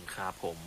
ครับผม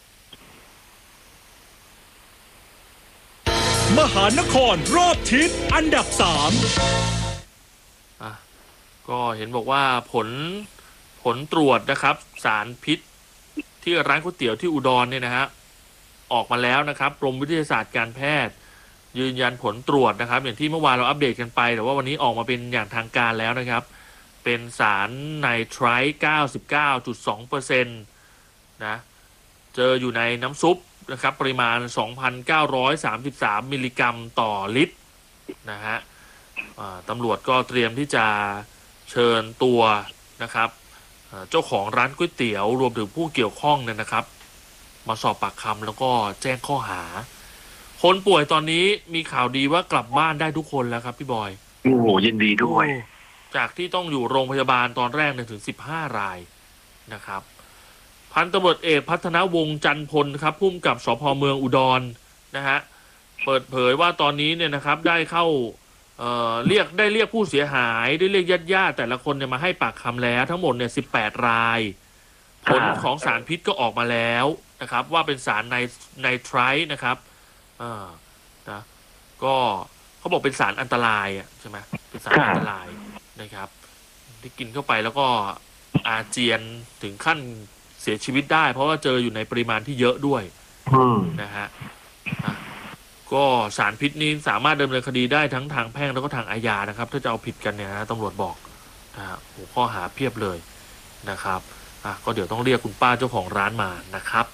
มหานครรอบทิศอันดับ3 อ่ะก็เห็นบอกว่าผลตรวจนะครับสารพิษที่ร้านก๋วยเตี๋ยวที่อุดรเนี่ยนะฮะออกมาแล้วนะครับกรมวิทยาศาสตร์การแพทย์ยืนยันผลตรวจนะครับอย่างที่เมื่อวานเราอัปเดตกันไปแต่ว่าวันนี้ออกมาเป็นอย่างทางการแล้วนะครับเป็นสารไนไตรท์ 99.2%นะเจออยู่ในน้ำซุปนะครับปริมาณ 2,933 มิลลิกรัมต่อลิตรนะฮะตำรวจก็เตรียมที่จะเชิญตัวนะครับเจ้าของร้านก๋วยเตี๋ยวรวมถึงผู้เกี่ยวข้องเนี่ยนะครับมาสอบปากคำแล้วก็แจ้งข้อหาคนป่วยตอนนี้มีข่าวดีว่ากลับบ้านได้ทุกคนแล้วครับพี่บอยโอ้โหยินดีด้วยจากที่ต้องอยู่โรงพยาบาลตอนแรกเนี่ยถึง15 รายนะครับพันตำรวจเอกพัฒนวงศ์จันพลครับผู้กำกับสพเมืองอุดรนะฮะเปิดเผยว่าตอนนี้เนี่ยนะครับได้เข้าเรียกผู้เสียหายได้เรียกญาติแต่ละคนเนี่ยมาให้ปากคำแล้วทั้งหมดเนี่ย18 รายผลของสารพิษก็ออกมาแล้วนะครับว่าเป็นสารไนไตรท์นะครับนะก็เขาบอกเป็นสารอันตรายอ่ะใช่ไหมเป็นสารอันตรายนะครับที่กินเข้าไปแล้วก็อาเจียนถึงขั้นเสียชีวิตได้เพราะว่าเจออยู่ในปริมาณที่เยอะด้วยนะฮะก็สารพิษนี้สามารถดำเนินคดีได้ทั้งทางแพ่งแล้วก็ทางอาญานะครับถ้าจะเอาผิดกันเนี่ยนะตำรวจบอกนะฮะข้อหาเพียบเลยนะครับก็เดี๋ยวต้องเรียกคุณป้าเจ้าของร้านมานะครับ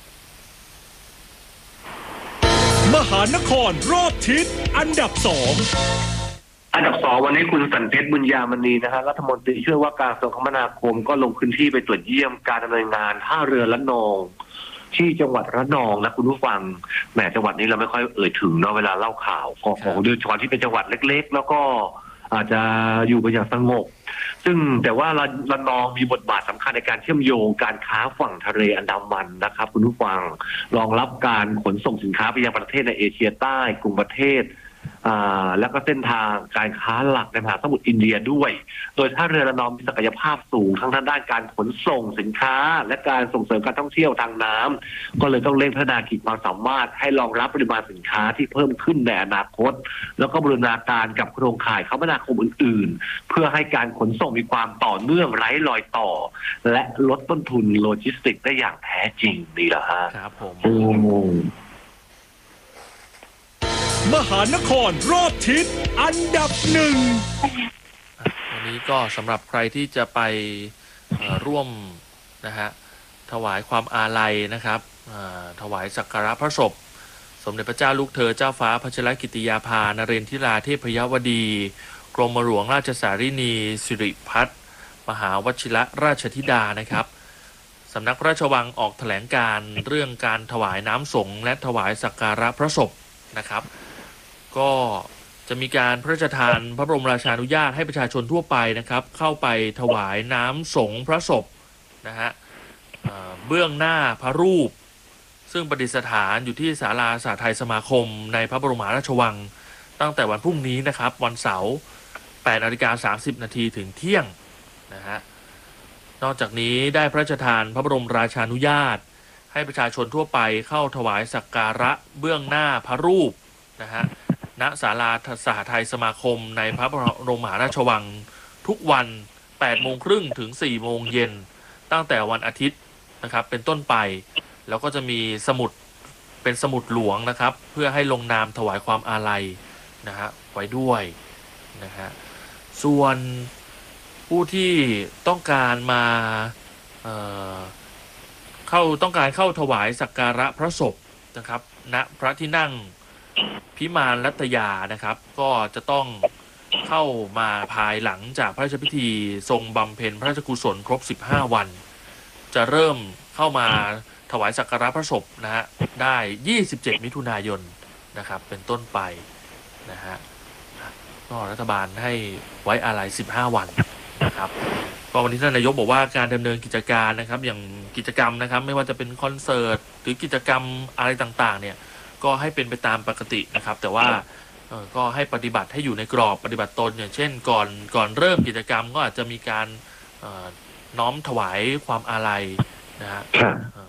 มหานครรอบทิศอันดับ 2วันนี้คุณสันเพชรบุญญามณีนะฮะรัฐมนตรีช่วยว่าการกระทรวงคมนาคมก็ลงพื้นที่ไปตรวจเยี่ยมการดำเนินงานท่าเรือระนองที่จังหวัดระนองนะคุณผู้ฟังแหมจังหวัดนี้เราไม่ค่อยเอ่ยถึงเนาะเวลาเล่าข่าวของโดยเฉพาะที่เป็นจังหวัดเล็กๆแล้วก็อาจจะอยู่กันอย่างสงบซึ่งแต่ว่าระนองมีบทบาทสำคัญในการเชื่อมโยงการค้าฝั่งทะเลอันดามันนะครับคุณผู้ฟังรองรับการขนส่งสินค้าไปยังประเทศในเอเชียใต้กลุ่มประเทศแล้วก็เส้นทางการค้าหลักในมหาสมุทรอินเดียด้วยโดยท่าเรือระนองมีศักยภาพสูงทั้งด้านการขนส่งสินค้าและการส่งเสริมการท่องเที่ยวทางน้ำก็เลยต้องเร่งพัฒนาขีดความสามารถให้รองรับปริมาณสินค้าที่เพิ่มขึ้นในอนาคตแล้วก็บูรณาการกับโครงข่ายคมนาคมอื่นๆเพื่อให้การขนส่งมีความต่อเนื่องไร้รอยต่อและลดต้นทุนโลจิสติกได้อย่างแท้จริงนี่แหละฮะครับผม 2มหานครรอบทิศอันดับ1 วันนี้ก็สำหรับใครที่จะไปร่วมนะฮะถวายความอาลัยนะครับถวายสักการะพระศพสมเด็จพระเจ้าลูกเธอเจ้าฟ้าพัชรกิติยาภานเรนทิราเทพยวดีกรมหลวงราชสารินีสิริพัฒน์มหาวชิรราชธิดานะครับสำนักพระราชวังออกแถลงการเรื่องการถวายน้ำสงฆ์และถวายสักการะพระศพนะครับก็จะมีการพระราชทานพระบรมราชานุญาตให้ประชาชนทั่วไปนะครับเข้าไปถวายน้ำสงฆ์พระศพนะฮะเบื้องหน้าพระรูปซึ่งประดิษฐานอยู่ที่ศาลาสาไทยสมาคมในพระบรมราชวังตั้งแต่วันพรุ่งนี้นะครับวันเสาร์ 8:30 น.ถึงเที่ยงนะฮะนอกจากนี้ได้พระราชทานพระบรมราชานุญาตให้ประชาชนทั่วไปเข้าถวายสักการะเบื้องหน้าพระรูปนะฮะณศาลาสหไทยสมาคมในพระบรมมหาราชวังทุกวัน 8:30 น.ถึง 4:00 น.ตั้งแต่วันอาทิตย์นะครับเป็นต้นไปแล้วก็จะมีสมุดเป็นสมุดหลวงนะครับเพื่อให้ลงนามถวายความอาลัยนะฮะไว้ด้วยนะฮะส่วนผู้ที่ต้องการมาต้องการเข้าถวายสักการะพระศพนะครับณพระที่นั่งพิมานรัตยานะครับก็จะต้องเข้ามาภายหลังจากพระราชพิธีทรงบำเพ็ญพระราชกุศลครบ15 วันจะเริ่มเข้ามาถวายสักการะพระศพนะฮะได้27 มิถุนายนนะครับเป็นต้นไปนะฮะก็รัฐบาลให้ไว้อาลัย15 วันนะครับก็วันนี้ท่านนายกบอกว่าการดำเนินกิจการนะครับอย่างกิจกรรมนะครับไม่ว่าจะเป็นคอนเสิร์ตหรือกิจกรรมอะไรต่างๆเนี่ยก็ให้เป็นไปตามปกตินะครับแต่ว่าก็ให้ปฏิบัติให้อยู่ในกรอบปฏิบัติตนอย่างเช่นก่อนเริ่มกิจกรรมก็อาจจะมีการน้อมถวายความอาลัยนะฮะ